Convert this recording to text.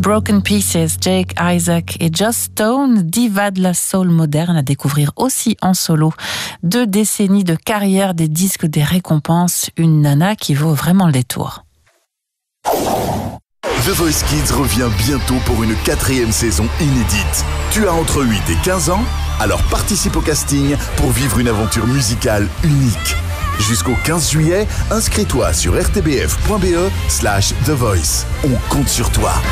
Broken Pieces, Jake Isaac et Joss Stone, diva de la soul moderne, à découvrir aussi en solo. 2 décennies de carrière, des disques, des récompenses, une nana qui vaut vraiment le détour. The Voice Kids revient bientôt pour une 4e saison inédite. Tu as entre 8 et 15 ans? Alors participe au casting pour vivre une aventure musicale unique. Jusqu'au 15 juillet, inscris-toi sur rtbf.be/The Voice. On compte sur toi.